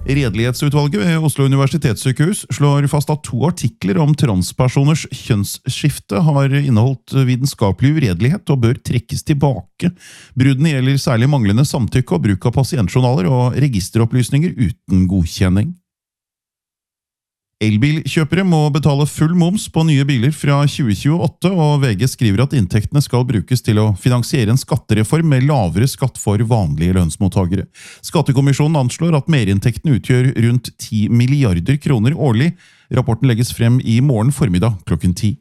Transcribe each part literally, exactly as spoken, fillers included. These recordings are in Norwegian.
Redelighetsutvalget ved Oslo Universitetssykehus slår fast at to artikler om transpersoners kjønnsskifte har inneholdt vitenskapelig uredelighet og bør trekkes tilbake. Bruddene gjelder særlig manglende samtykke og bruk av pasientjournaler og registeropplysninger uten godkjenning. Elbilkjøpere må betale full moms på nye biler fra tjue tjueåtte, og V G skriver at inntektene skal brukes til å finansiere en skattereform med lavere skatt for vanlige lønnsmottagere. Skattekommisjonen anslår at merinntektene utgjør rundt ti milliarder kroner årlig. Rapporten legges frem i morgen formiddag klokken ti.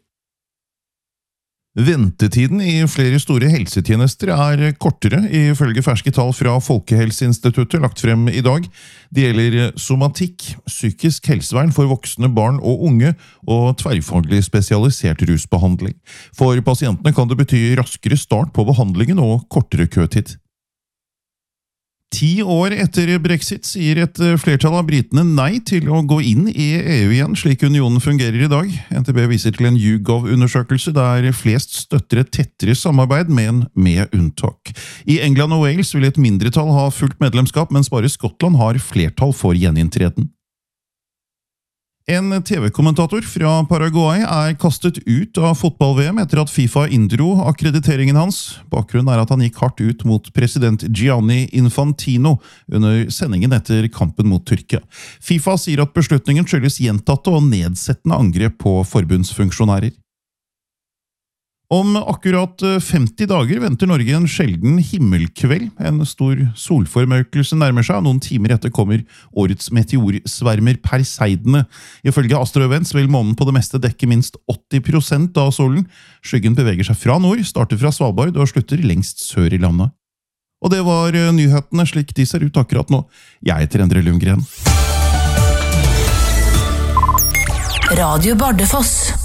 Ventetiden i flere store helsetjenester er kortere, ifølge ferske tall fra Folkehelseinstituttet lagt frem i dag. Det gjelder somatikk, psykisk helsevern for voksne, barn og unge, og tverrfaglig spesialisert rusbehandling. For pasientene kan det bety raskere start på behandlingen og kortere køtid. Ti år etter Brexit sier et flertall av britene nei til å gå inn i E U igjen, slik unionen fungerer i dag. N T B viser til en YouGov-undersøkelse der flest støtter et tettere samarbeid, men med unntak. I England og Wales vil et mindretall ha fullt medlemskap, mens bare Skottland har flertall for gjeninntreden. En T V-kommentator fra Paraguay er kastet ut av fotball-V M etter at FIFA inndro akkrediteringen hans. Bakgrunnen er at han gikk hardt ut mot president Gianni Infantino under sendingen etter kampen mot Tyrkia. FIFA sier at beslutningen skyldes gjentatte og nedsettende angrep på forbundsfunksjonærer. Om akkurat femti dager venter Norge en sjelden himmelkveld. En stor solformørkelse nærmer seg, og noen timer etter kommer årets meteorsvermer Perseidene. Ifølge Astro Events vil månen på det meste dekke minst åtti prosent av solen. Skyggen beveger seg fra nord, starter fra Svalbard og slutter lengst sør i landet. Og det var nyhetene slik de ser ut akkurat nå. Jeg heter Endre Lundgren. Radio Bardufoss.